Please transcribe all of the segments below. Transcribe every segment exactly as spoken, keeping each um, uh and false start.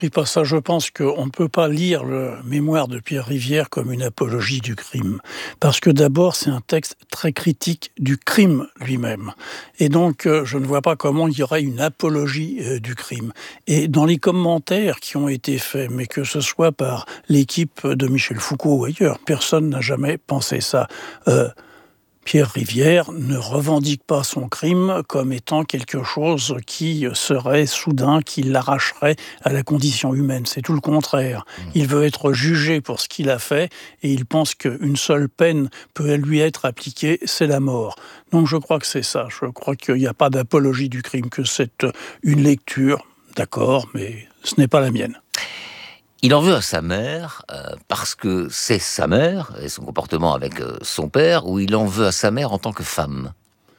Et pas ça, je pense qu'on ne peut pas lire le mémoire de Pierre Rivière comme une apologie du crime. Parce que d'abord, c'est un texte très critique du crime lui-même. Et donc, euh, je ne vois pas comment il y aurait une apologie euh, du crime. Et dans les commentaires qui ont été faits, mais que ce soit par l'équipe de Michel Foucault ou ailleurs, personne n'a jamais pensé ça. Euh, Pierre Rivière ne revendique pas son crime comme étant quelque chose qui serait soudain, qui l'arracherait à la condition humaine. C'est tout le contraire. Il veut être jugé pour ce qu'il a fait et il pense qu'une seule peine peut lui être appliquée, c'est la mort. Donc je crois que c'est ça. Je crois qu'il n'y a pas d'apologie du crime, que c'est une lecture, d'accord, mais ce n'est pas la mienne. Il en veut à sa mère euh, parce que c'est sa mère et son comportement avec euh, son père, ou il en veut à sa mère en tant que femme?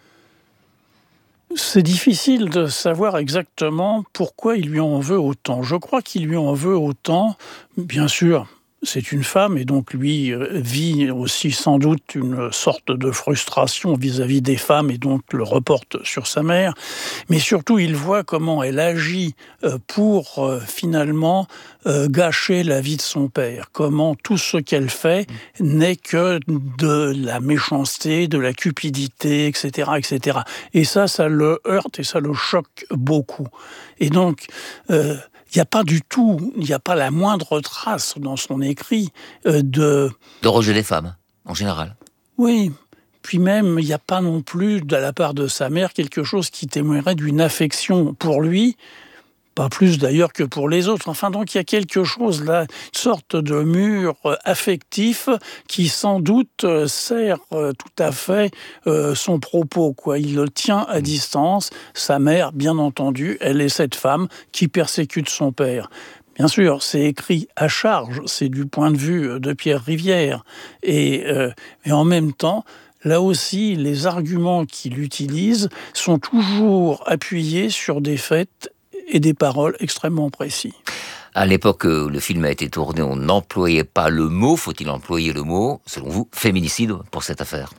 C'est difficile de savoir exactement pourquoi il lui en veut autant. Je crois qu'il lui en veut autant, bien sûr. C'est une femme et donc lui euh, vit aussi sans doute une sorte de frustration vis-à-vis des femmes et donc le reporte sur sa mère. Mais surtout, il voit comment elle agit euh, pour euh, finalement euh, gâcher la vie de son père. Comment tout ce qu'elle fait n'est que de la méchanceté, de la cupidité, et cetera, et cetera. Et ça, ça le heurte et ça le choque beaucoup. Et donc... Euh, Il n'y a pas du tout, il n'y a pas la moindre trace dans son écrit euh, de... De rejet des femmes, en général. Oui, puis même, il n'y a pas non plus, de la part de sa mère, quelque chose qui témoignerait d'une affection pour lui, pas plus d'ailleurs que pour les autres. Enfin, donc il y a quelque chose là, une sorte de mur affectif qui sans doute sert tout à fait euh, son propos, quoi. Il le tient à distance. Sa mère, bien entendu, elle est cette femme qui persécute son père. Bien sûr, c'est écrit à charge, c'est du point de vue de Pierre Rivière. Et, euh, et en même temps, là aussi, les arguments qu'il utilise sont toujours appuyés sur des faits et des paroles extrêmement précis. À l'époque où le film a été tourné, on n'employait pas le mot, faut-il employer le mot, selon vous, féminicide pour cette affaire?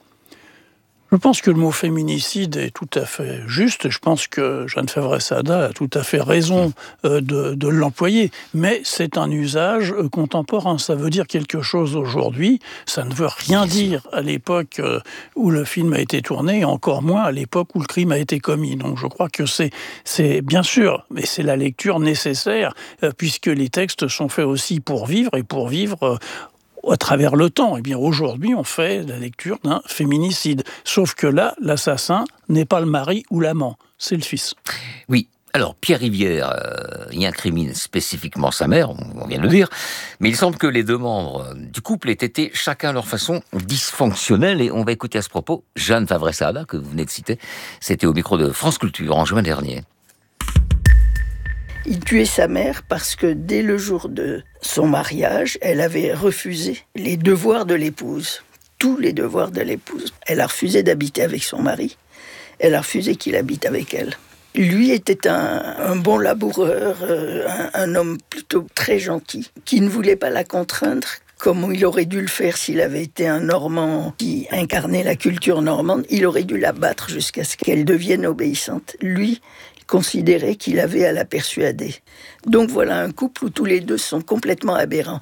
Je pense que le mot féminicide est tout à fait juste. Je pense que Jeanne Favre-Sada a tout à fait raison euh, de, de l'employer. Mais c'est un usage euh, contemporain. Ça veut dire quelque chose aujourd'hui. Ça ne veut rien dire à l'époque euh, où le film a été tourné, et encore moins à l'époque où le crime a été commis. Donc je crois que c'est, c'est bien sûr, mais c'est la lecture nécessaire, euh, puisque les textes sont faits aussi pour vivre, et pour vivre... Euh, à travers le temps. Eh bien, aujourd'hui, on fait la lecture d'un féminicide. Sauf que là, l'assassin n'est pas le mari ou l'amant, c'est le fils. Oui. Alors, Pierre Rivière euh, y incrimine spécifiquement sa mère, on, on vient de le dire, mais il semble que les deux membres du couple aient été chacun à leur façon dysfonctionnels, et on va écouter à ce propos Jeanne Favre-Sada, que vous venez de citer. C'était au micro de France Culture en juin dernier. Il tuait sa mère parce que dès le jour de son mariage, elle avait refusé les devoirs de l'épouse, tous les devoirs de l'épouse. Elle a refusé d'habiter avec son mari, elle a refusé qu'il habite avec elle. Lui était un, un bon laboureur, euh, un, un homme plutôt très gentil, qui ne voulait pas la contraindre, comme il aurait dû le faire s'il avait été un Normand qui incarnait la culture normande. Il aurait dû la battre jusqu'à ce qu'elle devienne obéissante. Lui considérait qu'il avait à la persuader. Donc voilà un couple où tous les deux sont complètement aberrants.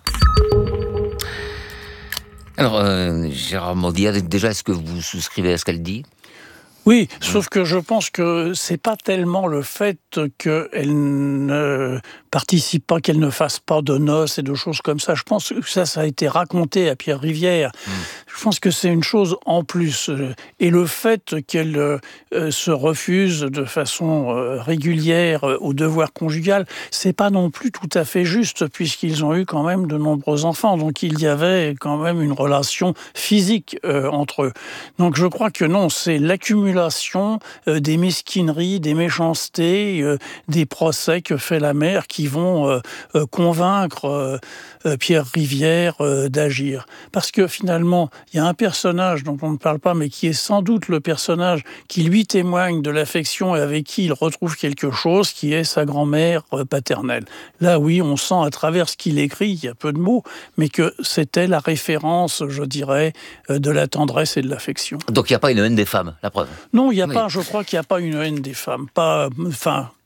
Alors, euh, Gérard Mandia, déjà, est-ce que vous souscrivez à ce qu'elle dit ? Oui, sauf que je pense que c'est pas tellement le fait qu'elle ne participe pas, qu'elle ne fasse pas de noces et de choses comme ça. Je pense que ça, ça a été raconté à Pierre Rivière. Mmh. Je pense que c'est une chose en plus. Et le fait qu'elle euh, se refuse de façon euh, régulière euh, au devoir conjugal, c'est pas non plus tout à fait juste, puisqu'ils ont eu quand même de nombreux enfants. Donc il y avait quand même une relation physique euh, entre eux. Donc je crois que non, c'est l'accumulation euh, des mesquineries, des méchancetés, euh, des procès que fait la mère qui vont euh, euh, convaincre euh, euh, Pierre Rivière euh, d'agir. Parce que finalement, il y a un personnage dont on ne parle pas, mais qui est sans doute le personnage qui lui témoigne de l'affection et avec qui il retrouve quelque chose, qui est sa grand-mère paternelle. Là, oui, on sent à travers ce qu'il écrit, il y a peu de mots, mais que c'était la référence, je dirais, de la tendresse et de l'affection. Donc il n'y a pas une haine des femmes, la preuve ? Non, il n'y a oui. pas, je crois qu'il n'y a pas une haine des femmes. Pas, enfin...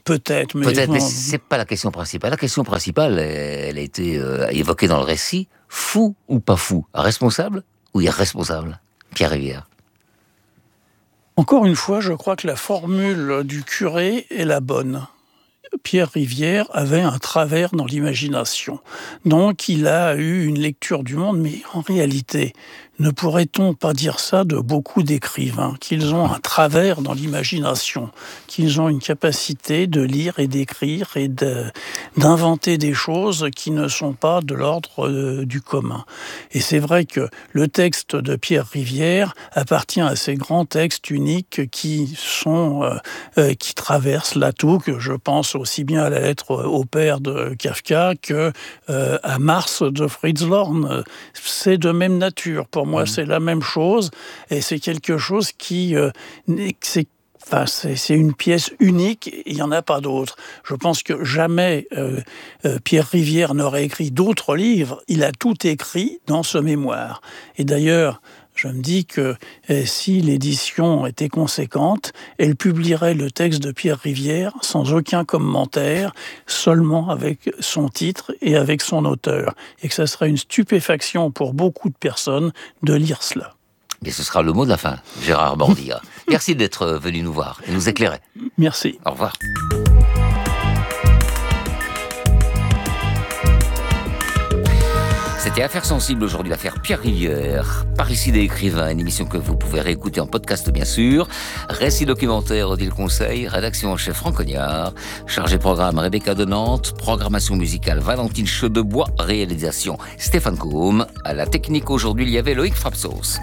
peut-être. Mais peut-être, bon, mais c'est pas la question principale. La question principale, elle a été euh, évoquée dans le récit. Fou ou pas fou? Responsable ou irresponsable? Pierre Rivière. Encore une fois, je crois que la formule du curé est la bonne. Pierre Rivière avait un travers dans l'imagination. Donc, il a eu une lecture du monde, mais en réalité, ne pourrait-on pas dire ça de beaucoup d'écrivains, qu'ils ont un travers dans l'imagination, qu'ils ont une capacité de lire et d'écrire et de, d'inventer des choses qui ne sont pas de l'ordre euh, du commun. Et c'est vrai que le texte de Pierre Rivière appartient à ces grands textes uniques qui sont, euh, euh, qui traversent l'atout, que je pense aussi bien à la lettre au père de Kafka que euh, à Mars de Fritz Lorn. C'est de même nature. Pour moi, c'est la même chose, et c'est quelque chose qui... Euh, c'est, enfin, c'est, c'est une pièce unique, il n'y en a pas d'autre. Je pense que jamais euh, euh, Pierre Rivière n'aurait écrit d'autres livres. Il a tout écrit dans ce mémoire. Et d'ailleurs, je me dis que eh, si l'édition était conséquente, elle publierait le texte de Pierre Rivière sans aucun commentaire, seulement avec son titre et avec son auteur. Et que ça serait une stupéfaction pour beaucoup de personnes de lire cela. Et ce sera le mot de la fin, Gérard Bordilla. Merci d'être venu nous voir et nous éclairer. Merci. Au revoir. C'était Affaires sensibles aujourd'hui, l'affaire Pierre Rivière. Parricide et écrivain, une émission que vous pouvez réécouter en podcast bien sûr. Récit documentaire Odile Conseil, rédaction en chef Franck Cognard, chargé programme Rebecca de Nantes, programmation musicale Valentine Chedebois, réalisation Stéphane Côme. À la technique aujourd'hui, il y avait Loïc Frapsos.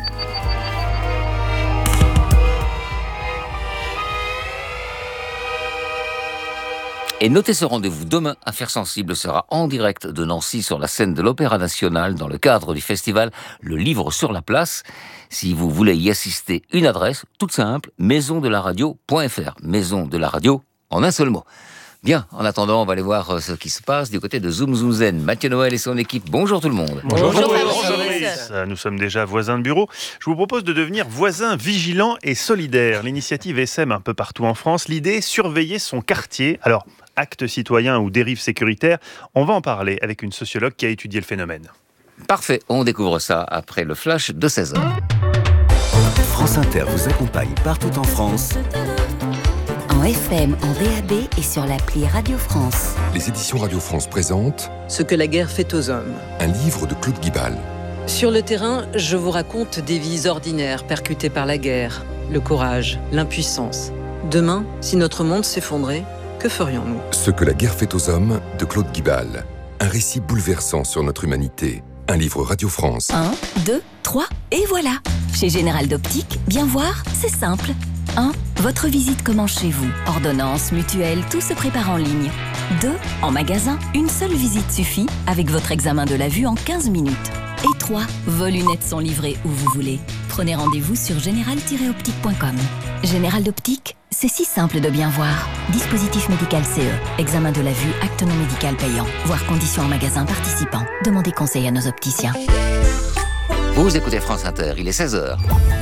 Et notez ce rendez-vous demain, Affaires sensibles sera en direct de Nancy sur la scène de l'Opéra National dans le cadre du festival Le Livre sur la Place. Si vous voulez y assister, une adresse toute simple, maison de la radio point f r. Maison de la radio en un seul mot. Bien, en attendant, on va aller voir ce qui se passe du côté de Zoom Zoom Zen. Mathieu Noël et son équipe, bonjour tout le monde. Bonjour, bonjour, bonjour Fabrice. Nous sommes déjà voisins de bureau. Je vous propose de devenir voisins vigilants et solidaires. L'initiative essaime un peu partout en France. L'idée, surveiller son quartier. Alors, actes citoyens ou dérives sécuritaires, on va en parler avec une sociologue qui a étudié le phénomène. Parfait, on découvre ça après le flash de seize heures. France Inter vous accompagne partout en France. En F M, en D A B et sur l'appli Radio France. Les éditions Radio France présentent Ce que la guerre fait aux hommes. Un livre de Claude Guibal. Sur le terrain, je vous raconte des vies ordinaires percutées par la guerre, le courage, l'impuissance. Demain, si notre monde s'effondrait, que ferions-nous ? Ce que la guerre fait aux hommes de Claude Guibal. Un récit bouleversant sur notre humanité. Un livre Radio France. Un, deux, trois, et voilà. Chez Général d'Optique, bien voir, c'est simple. un. Votre visite commence chez vous. Ordonnance, mutuelle, tout se prépare en ligne. deux. En magasin, une seule visite suffit avec votre examen de la vue en quinze minutes. Et trois. Vos lunettes sont livrées où vous voulez. Prenez rendez-vous sur général tiret optique point com. Général d'Optique, c'est si simple de bien voir. Dispositif médical C E. Examen de la vue, acte non médical payant. Voir conditions en magasin participant. Demandez conseil à nos opticiens. Vous écoutez France Inter, il est seize heures.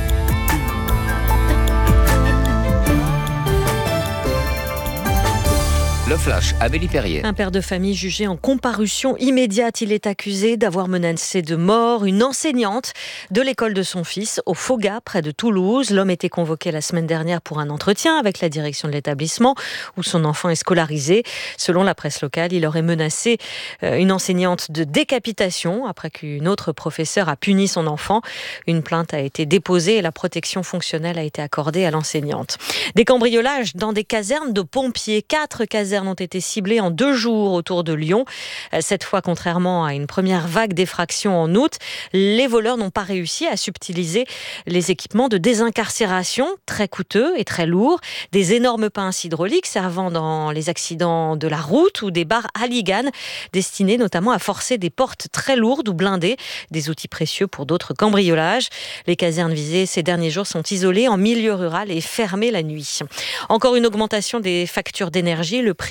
Le flash, Amélie Perrier. Un père de famille jugé en comparution immédiate. Il est accusé d'avoir menacé de mort une enseignante de l'école de son fils au Foga, près de Toulouse. L'homme était convoqué la semaine dernière pour un entretien avec la direction de l'établissement où son enfant est scolarisé. Selon la presse locale, il aurait menacé une enseignante de décapitation après qu'une autre professeure a puni son enfant. Une plainte a été déposée et la protection fonctionnelle a été accordée à l'enseignante. Des cambriolages dans des casernes de pompiers. Quatre casernes ont été ciblés en deux jours autour de Lyon. Cette fois, contrairement à une première vague d'effraction en août, les voleurs n'ont pas réussi à subtiliser les équipements de désincarcération, très coûteux et très lourds, des énormes pinces hydrauliques servant dans les accidents de la route ou des barres Halligan destinées notamment à forcer des portes très lourdes ou blindées, des outils précieux pour d'autres cambriolages. Les casernes visées ces derniers jours sont isolées en milieu rural et fermées la nuit. Encore une augmentation des factures d'énergie. Le prix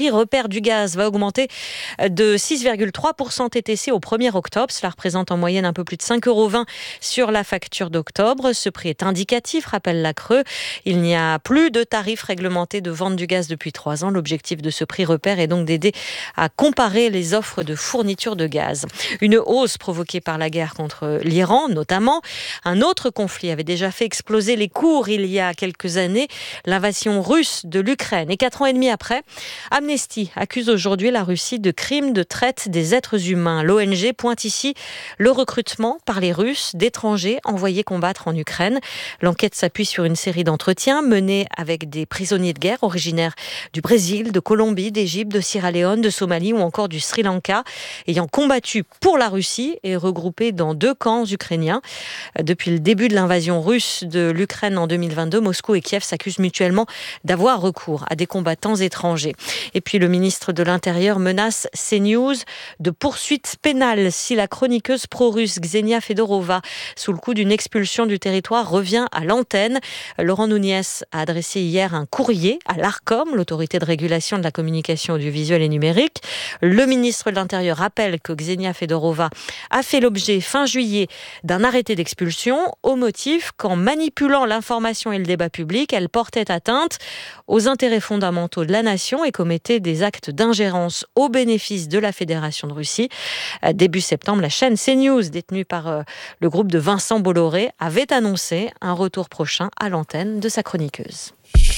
prix repère du gaz va augmenter de six virgule trois pour cent T T C au premier octobre. Cela représente en moyenne un peu plus de cinq euros vingt sur la facture d'octobre. Ce prix est indicatif, rappelle la Creux. Il n'y a plus de tarifs réglementés de vente du gaz depuis trois ans. L'objectif de ce prix repère est donc d'aider à comparer les offres de fourniture de gaz. Une hausse provoquée par la guerre contre l'Iran, notamment. Un autre conflit avait déjà fait exploser les cours il y a quelques années, l'invasion russe de l'Ukraine. Et quatre ans et demi après, Amnesty accuse aujourd'hui la Russie de crimes de traite des êtres humains. L'O N G pointe ici le recrutement par les Russes d'étrangers envoyés combattre en Ukraine. L'enquête s'appuie sur une série d'entretiens menés avec des prisonniers de guerre originaires du Brésil, de Colombie, d'Égypte, de Sierra Leone, de Somalie ou encore du Sri Lanka, ayant combattu pour la Russie et regroupés dans deux camps ukrainiens. Depuis le début de l'invasion russe de l'Ukraine en deux mille vingt-deux, Moscou et Kiev s'accusent mutuellement d'avoir recours à des combattants étrangers. Et puis le ministre de l'Intérieur menace CNews de poursuites pénales si la chroniqueuse pro-russe Ksenia Fedorova, sous le coup d'une expulsion du territoire, revient à l'antenne. Laurent Nunez a adressé hier un courrier à l'Arcom, l'autorité de régulation de la communication audiovisuelle et numérique. Le ministre de l'Intérieur rappelle que Ksenia Fedorova a fait l'objet fin juillet d'un arrêté d'expulsion au motif qu'en manipulant l'information et le débat public, elle portait atteinte aux intérêts fondamentaux de la nation et commettait des actes d'ingérence au bénéfice de la Fédération de Russie. Début septembre, la chaîne CNews, détenue par le groupe de Vincent Bolloré, avait annoncé un retour prochain à l'antenne de sa chroniqueuse.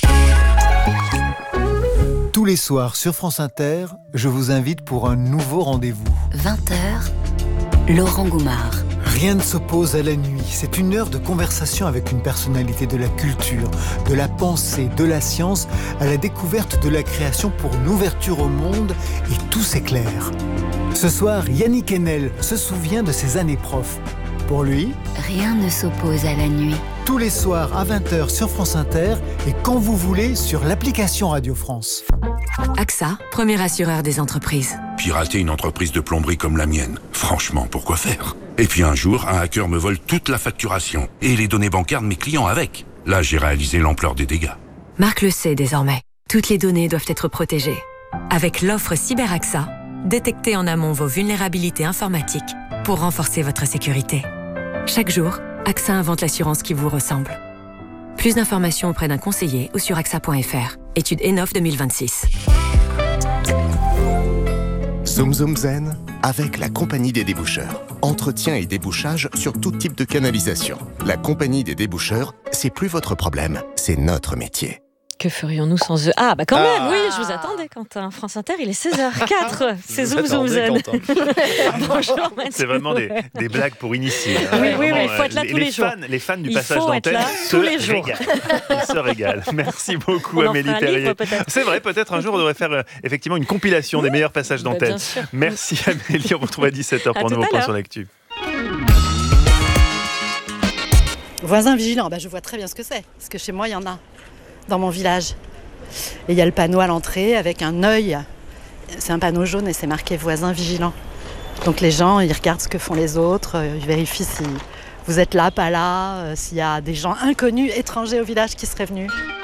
Tous les soirs sur France Inter, je vous invite pour un nouveau rendez-vous. vingt heures, Laurent Goumard. Rien ne s'oppose à la nuit. C'est une heure de conversation avec une personnalité de la culture, de la pensée, de la science, à la découverte de la création pour une ouverture au monde, et tout s'éclaire. Ce soir, Yannick Enel se souvient de ses années prof. Pour lui, rien ne s'oppose à la nuit. Tous les soirs à vingt heures sur France Inter et quand vous voulez sur l'application Radio France. A X A, premier assureur des entreprises. Pirater une entreprise de plomberie comme la mienne, franchement, pourquoi faire? Et puis un jour, un hacker me vole toute la facturation et les données bancaires de mes clients avec. Là, j'ai réalisé l'ampleur des dégâts. Marc le sait désormais. Toutes les données doivent être protégées. Avec l'offre Cyber A X A, détectez en amont vos vulnérabilités informatiques pour renforcer votre sécurité. Chaque jour, A X A invente l'assurance qui vous ressemble. Plus d'informations auprès d'un conseiller ou sur A X A point F R. Étude E N O F deux mille vingt-six. Zoom Zoom Zen avec la Compagnie des déboucheurs. Entretien et débouchage sur tout type de canalisation. La Compagnie des déboucheurs, c'est plus votre problème, c'est notre métier. Que ferions-nous sans eux? Ah, bah quand ah. même, oui, je vous attendais, Quentin. France Inter, il est seize heures zéro quatre. C'est Zoom Zoom Zen. Bonjour, Mathieu. C'est vraiment des, des blagues pour initier. Hein. Oui, oui, oui, il faut être là les, tous les, les jours. Fans, les fans du il passage d'antenne tous les jours. Ils se régalent. Merci beaucoup, on Amélie Perrier. Livre, c'est vrai, peut-être un jour, on devrait faire euh, effectivement une compilation des meilleurs passages d'antenne. Bah, merci, Amélie. On vous retrouve à dix-sept heures pour un nouveau point sur l'actu. Voisin vigilant, bah, je vois très bien ce que c'est. Parce que chez moi, il y en a. Dans mon village. Et il y a le panneau à l'entrée avec un œil. C'est un panneau jaune et c'est marqué voisin vigilant. Donc les gens, ils regardent ce que font les autres, ils vérifient si vous êtes là, pas là, s'il y a des gens inconnus, étrangers au village qui seraient venus.